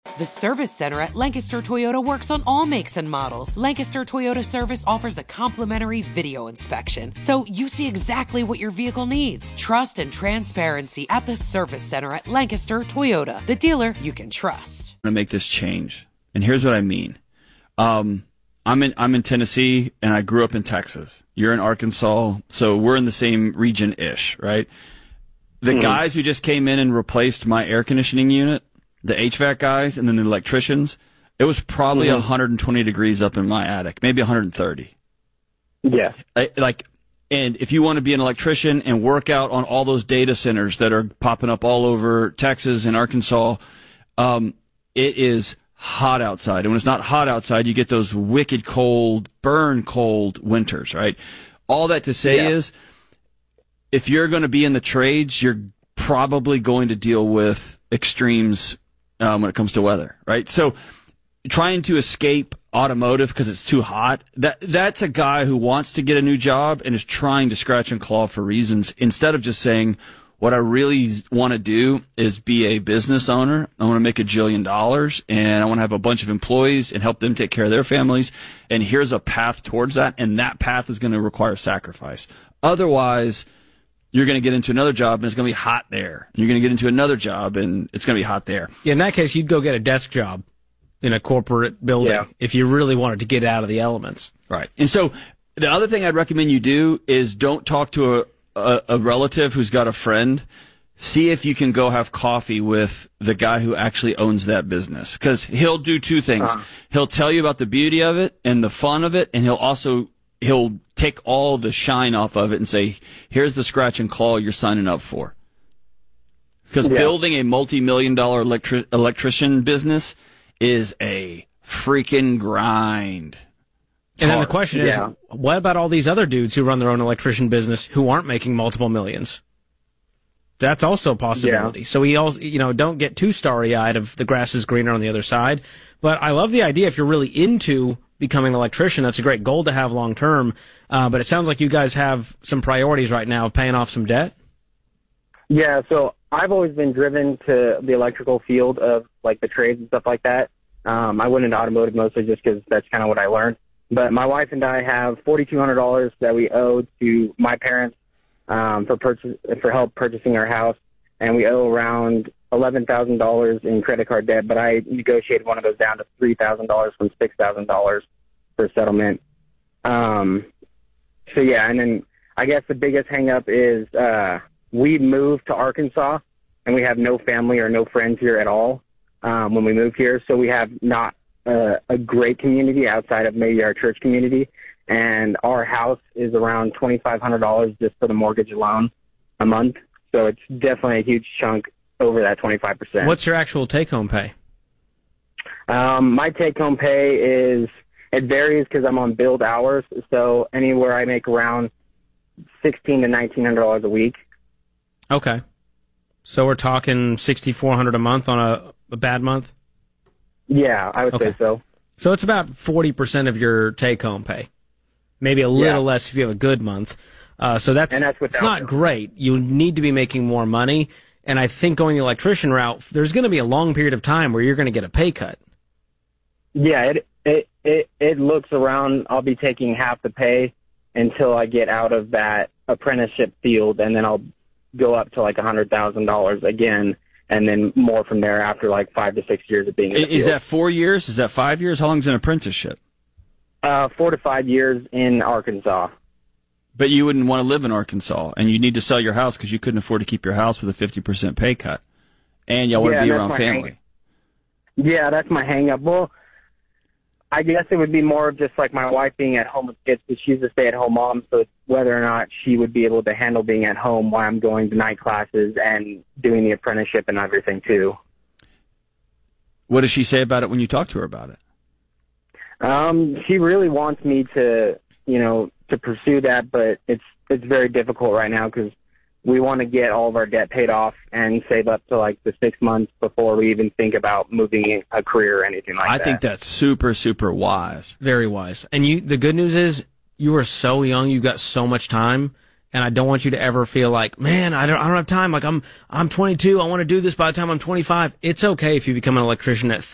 The Service Center at Lancaster Toyota works on all makes and models. Lancaster Toyota Service offers a complimentary video inspection, so you see exactly what your vehicle needs. Trust and transparency at the Service Center at Lancaster Toyota, the dealer you can trust. I'm going to make this change, and here's what I mean. I'm in Tennessee, and I grew up in Texas. You're in Arkansas, so we're in the same region-ish, right? The guys who just came in and replaced my air conditioning unit, the HVAC guys, and then the electricians, it was probably 120 degrees up in my attic, maybe 130. Yeah. And if you want to be an electrician and work out on all those data centers that are popping up all over Texas and Arkansas, it is hot outside. And when it's not hot outside, you get those wicked cold, burn cold winters, right? All that to say is, if you're going to be in the trades, you're probably going to deal with extremes when it comes to weather, right? So trying to escape automotive because it's too hot, that's a guy who wants to get a new job and is trying to scratch and claw for reasons instead of just saying, what I really want to do is be a business owner. I want to make $1 jillion, and I want to have a bunch of employees and help them take care of their families. And here's a path towards that, and that path is going to require sacrifice. Otherwise, you're going to get into another job, and it's going to be hot there. You're going to get into another job, and it's going to be hot there. Yeah, in that case, you'd go get a desk job in a corporate building if you really wanted to get out of the elements. Right. And so the other thing I'd recommend you do is don't talk to a relative who's got a friend. See if you can go have coffee with the guy who actually owns that business. Because he'll do two things. He'll tell you about the beauty of it and the fun of it, and he'll take all the shine off of it and say, here's the scratch and claw you're signing up for. Because building a multi-million-dollar electrician business is a freaking grind. And then the question is, what about all these other dudes who run their own electrician business who aren't making multiple millions? That's also a possibility. So we also, don't get too starry-eyed of the grass is greener on the other side. But I love the idea if you're really into becoming an electrician. That's a great goal to have long term. But it sounds like you guys have some priorities right now of paying off some debt. Yeah, so I've always been driven to the electrical field of like the trades and stuff like that. I went into automotive mostly just because that's kind of what I learned. But my wife and I have $4,200 that we owe to my parents for help purchasing our house, and we owe around $11,000 in credit card debt. But I negotiated one of those down to $3,000 from $6,000 for settlement. So yeah, and then I guess the biggest hang up is we moved to Arkansas, and we have no family or no friends here at all when we moved here. So we have not a great community outside of maybe our church community. And our house is around $2,500 just for the mortgage alone a month. So it's definitely a huge chunk over that 25%. What's your actual take-home pay? My take-home pay it varies because I'm on billed hours. So anywhere I make around $1,600 to $1,900 a week. Okay. So we're talking $6,400 a month on a bad month? Yeah, I would say so. So it's about 40% of your take-home pay. Maybe a little less if you have a good month. So that's it's not great. You need to be making more money. And I think going the electrician route, there's going to be a long period of time where you're going to get a pay cut. Yeah, it looks around. I'll be taking half the pay until I get out of that apprenticeship field, and then I'll go up to like $100,000 again, and then more from there after like 5 to 6 years of being in the field. Is that 4 years? Is that 5 years? How long is an apprenticeship? 4 to 5 years in Arkansas. But you wouldn't want to live in Arkansas, and you need to sell your house because you couldn't afford to keep your house with a 50% pay cut. And y'all want to be around family. Yeah, that's my hang-up. Well, I guess it would be more of just like my wife being at home with kids, because she's a stay-at-home mom, so it's whether or not she would be able to handle being at home while I'm going to night classes and doing the apprenticeship and everything, too. What does she say about it when you talk to her about it? She really wants me to, to pursue that, but it's very difficult right now because we want to get all of our debt paid off and save up to like the 6 months before we even think about moving a career or anything like that. I think that's super, super wise. Very wise. And the good news is you are so young, you've got so much time, and I don't want you to ever feel like, man, I don't have time. Like I'm 22, I want to do this by the time I'm 25. It's okay if you become an electrician at